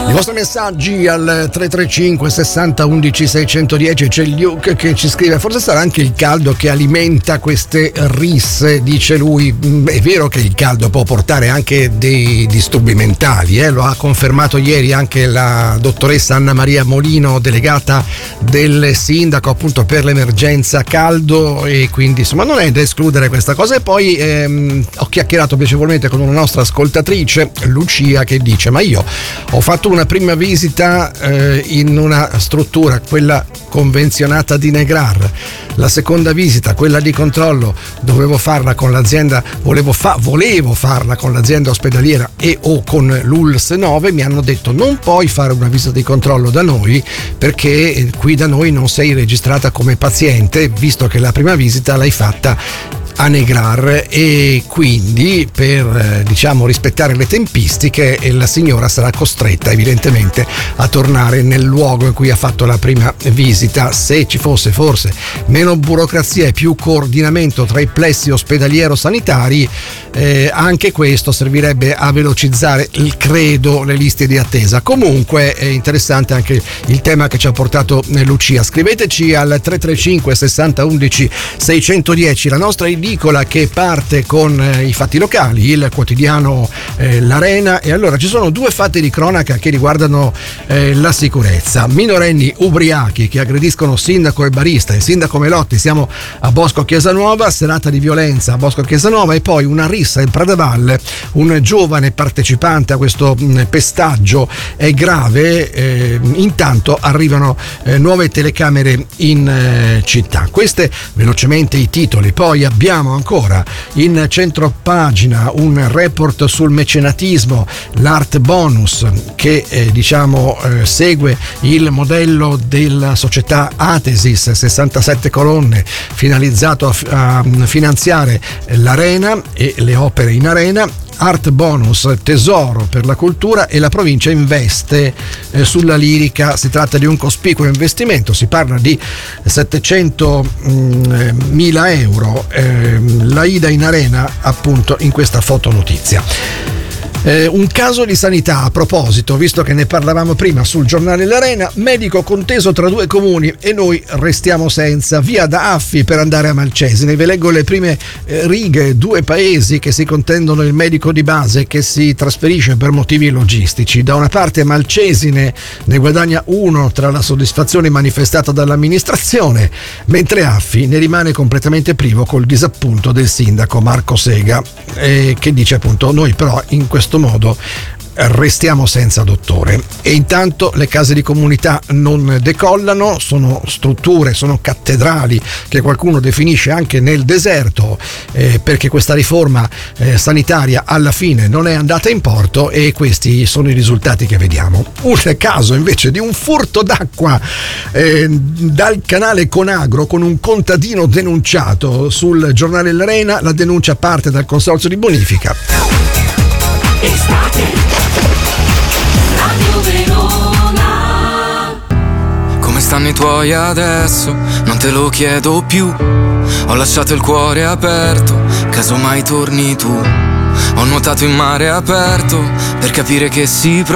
I vostri messaggi al 335 60 11 610. C'è Luke che ci scrive: forse sarà anche il caldo che alimenta queste risse, dice lui. È vero che il caldo può portare anche dei disturbi mentali, lo ha confermato ieri anche la dottoressa Anna Maria Molino, delegata del sindaco appunto per l'emergenza caldo, e quindi insomma non è da escludere questa cosa. E poi ho chiacchierato piacevolmente con una nostra ascoltatrice, Lucia, che dice: ma io ho fatto una prima visita in una struttura, quella convenzionata di Negrar. La seconda visita, quella di controllo, dovevo farla con l'azienda, volevo farla con l'azienda ospedaliera e o con l'ULS 9. Mi hanno detto: non puoi fare una visita di controllo da noi perché qui da noi non sei registrata come paziente, visto che la prima visita l'hai fatta a Negrar, e quindi per rispettare le tempistiche la signora sarà costretta evidentemente a tornare nel luogo in cui ha fatto la prima visita. Se ci fosse forse meno burocrazia e più coordinamento tra i plessi ospedaliero-sanitari, anche questo servirebbe a velocizzare, credo, le liste di attesa. Comunque è interessante anche il tema che ci ha portato Lucia. Scriveteci al 335 60 11 610, la nostra edicola che parte con i fatti locali, il quotidiano L'Arena. E allora ci sono due fatti di cronaca che riguardano la sicurezza: minorenni ubriachi che aggrediscono sindaco e barista e sindaco Melotti. Siamo a Bosco Chiasanuova, serata di violenza a Bosco Chiasanuova, e poi una rissa in Pradavalle, un giovane partecipante a questo pestaggio è grave. Intanto arrivano nuove telecamere in città. Queste velocemente i titoli. Poi abbiamo ancora in centro pagina un report sul mecenatismo, l'Art Bonus, che segue il modello della società Atesis, 67 colonne, finalizzato a finanziare l'Arena e le opere in Arena. Art Bonus, tesoro per la cultura, e la provincia investe sulla lirica. Si tratta di un cospicuo investimento, si parla di 700.000 euro. La Ida in Arena, appunto, in questa fotonotizia. Un caso di sanità, a proposito, visto che ne parlavamo prima sul giornale L'Arena: medico conteso tra due comuni e noi restiamo senza. Via da Affi per andare a Malcesine. Vi leggo le prime righe: due paesi che si contendono il medico di base che si trasferisce per motivi logistici. Da una parte Malcesine ne guadagna uno tra la soddisfazione manifestata dall'amministrazione, mentre Affi ne rimane completamente privo col disappunto del sindaco Marco Sega, che dice appunto: noi però in questo modo restiamo senza dottore. E intanto le case di comunità non decollano, sono strutture, sono cattedrali che qualcuno definisce anche nel deserto, perché questa riforma sanitaria alla fine non è andata in porto, e questi sono i risultati che vediamo. Un caso invece di un furto d'acqua dal canale Conagro, con un contadino denunciato. Sul giornale L'Arena la denuncia parte dal consorzio di bonifica. Estate, Radio Verona. Come stanno i tuoi adesso? Non te lo chiedo più. Ho lasciato il cuore aperto, caso mai torni tu. Ho nuotato in mare aperto per capire che si prova.